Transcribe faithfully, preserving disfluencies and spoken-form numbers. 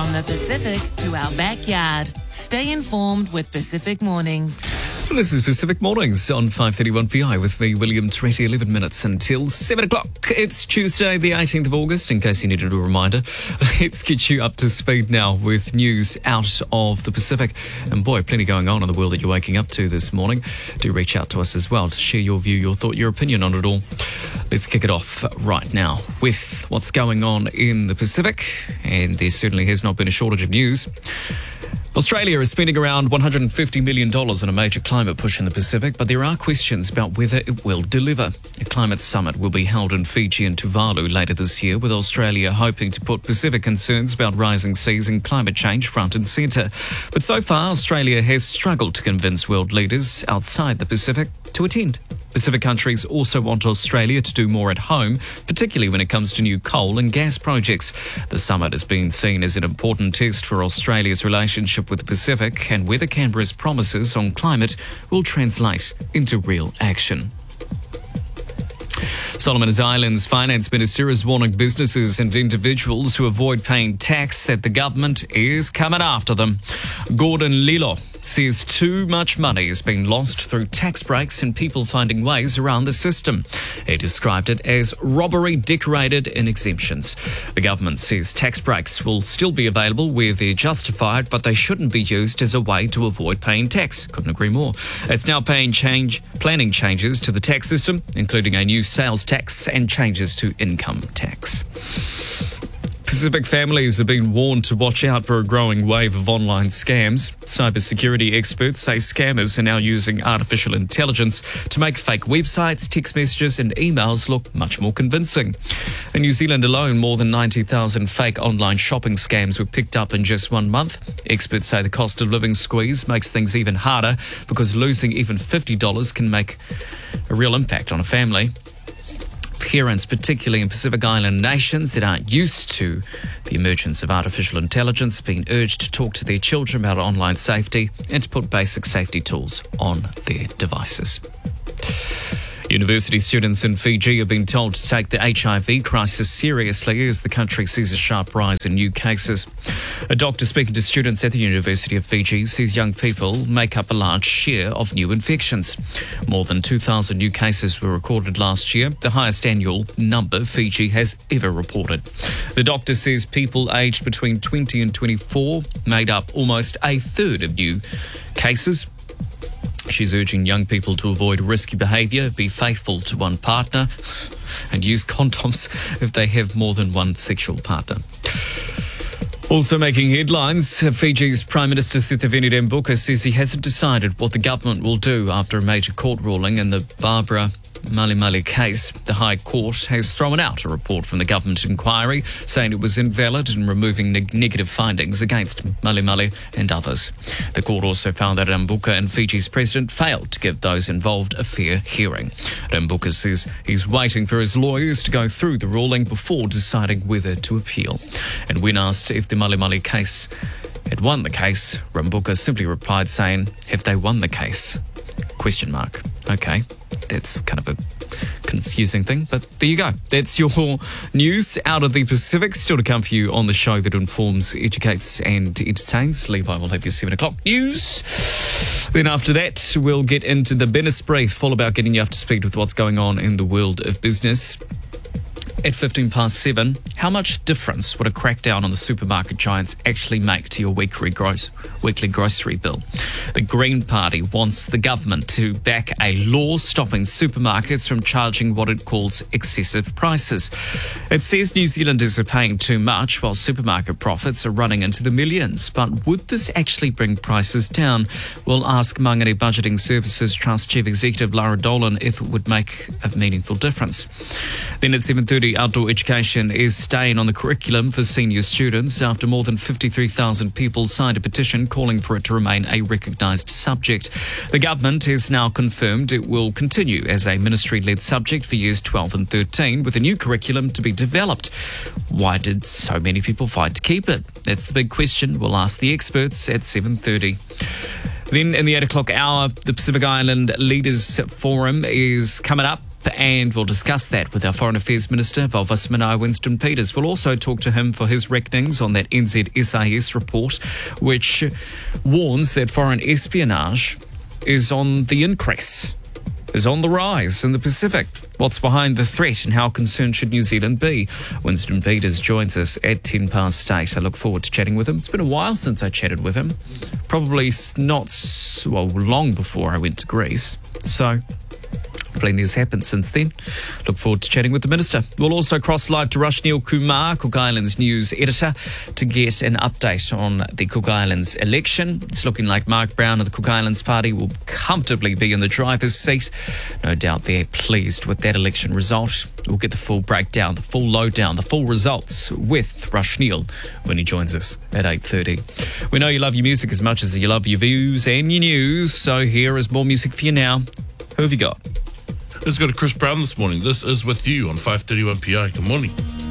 From the Pacific to our backyard. Stay informed with Pacific Mornings. This is Pacific Mornings on five thirty-one V I with me, William Toretti, eleven minutes until seven o'clock. It's Tuesday, the eighteenth of August, in case you needed a reminder. Let's get you up to speed now with news out of the Pacific. And boy, plenty going on in the world that you're waking up to this morning. Do reach out to us as well to share your view, your thought, your opinion on it all. Let's kick it off right now with what's going on in the Pacific. And there certainly has not been a shortage of news. Australia is spending around one hundred fifty million dollars on a major climate push in the Pacific, but there are questions about whether it will deliver. A climate summit will be held in Fiji and Tuvalu later this year, with Australia hoping to put Pacific concerns about rising seas and climate change front and centre. But so far, Australia has struggled to convince world leaders outside the Pacific to attend. Pacific countries also want Australia to do more at home, particularly when it comes to new coal and gas projects. The summit has been seen as an important test for Australia's relationship with the Pacific and whether Canberra's promises on climate will translate into real action. Solomon Islands Finance Minister is warning businesses and individuals who avoid paying tax that the government is coming after them. Gordon Lilo says too much money is being lost through tax breaks and people finding ways around the system. He described it as robbery decorated in exemptions. The government says tax breaks will still be available where they're justified, but they shouldn't be used as a way to avoid paying tax. Couldn't agree more. It's now paying change, planning changes to the tax system, including a new sales tax and changes to income tax. Pacific families have been warned to watch out for a growing wave of online scams. Cybersecurity experts say scammers are now using artificial intelligence to make fake websites, text messages and emails look much more convincing. In New Zealand alone, more than ninety thousand fake online shopping scams were picked up in just one month. Experts say the cost of living squeeze makes things even harder because losing even fifty dollars can make a real impact on a family. Parents, particularly in Pacific Island nations that aren't used to the emergence of artificial intelligence, have been urged to talk to their children about online safety and to put basic safety tools on their devices. University students in Fiji have been told to take the H I V crisis seriously as the country sees a sharp rise in new cases. A doctor speaking to students at the University of Fiji says young people make up a large share of new infections. More than two thousand new cases were recorded last year, the highest annual number Fiji has ever reported. The doctor says people aged between twenty and twenty-four made up almost a third of new cases. She's urging young people to avoid risky behaviour, be faithful to one partner, and use condoms if they have more than one sexual partner. Also making headlines, Fiji's Prime Minister Sitiveni Rabuka says he hasn't decided what the government will do after a major court ruling in the Barbara Mali Mali case. The High Court has thrown out a report from the government inquiry saying it was invalid in removing neg- negative findings against Mali Mali and others. The court also found that Rabuka and Fiji's president failed to give those involved a fair hearing. Rabuka says he's waiting for his lawyers to go through the ruling before deciding whether to appeal. And when asked if the Mali Mali case had won the case, Rabuka simply replied saying, "Have they won the case?" Question mark. Okay, that's kind of a confusing thing, but there you go. That's your news out of the Pacific. Still to come for you on the show that informs, educates and entertains. Levi will have your seven o'clock news. Then after that, we'll get into the business brief, all about getting you up to speed with what's going on in the world of business. At fifteen past seven, how much difference would a crackdown on the supermarket giants actually make to your weekly, gross, weekly grocery bill? The Green Party wants the government to back a law stopping supermarkets from charging what it calls excessive prices. It says New Zealanders are paying too much while supermarket profits are running into the millions. But would this actually bring prices down? We'll ask Mangere Budgeting Services Trust Chief Executive Lara Dolan if it would make a meaningful difference. Then at seven thirty, outdoor education is staying on the curriculum for senior students after more than fifty-three thousand people signed a petition calling for it to remain a recognised subject. The government has now confirmed it will continue as a ministry-led subject for years twelve and thirteen, with a new curriculum to be developed. Why did so many people fight to keep it? That's the big question. We'll ask the experts at seven thirty. Then in the eight o'clock hour, the Pacific Island Leaders Forum is coming up. and we'll discuss that with our Foreign Affairs Minister, Valvis Manai Winston Peters. We'll also talk to him for his reckonings on that N Z S I S report, which warns that foreign espionage is on the increase, is on the rise in the Pacific. What's behind the threat and how concerned should New Zealand be? Winston Peters joins us at ten past eight. I look forward to chatting with him. It's been a while since I chatted with him. Probably not, well, long before I went to Greece. So plenty has happened since then. Look forward to chatting with the Minister. We'll also cross live to Rushneel Kumar, Cook Islands news editor, to get an update on the Cook Islands election. It's looking like Mark Brown of the Cook Islands Party will comfortably be in the driver's seat. No doubt they're pleased with that election result. We'll get the full breakdown, the full lowdown, the full results with Rushneel when he joins us at eight thirty. We know you love your music as much as you love your views and your news, so here is more music for you now. Who have you got? Let's go to Chris Brown this morning. This is With You on five thirty-one P I. Good morning.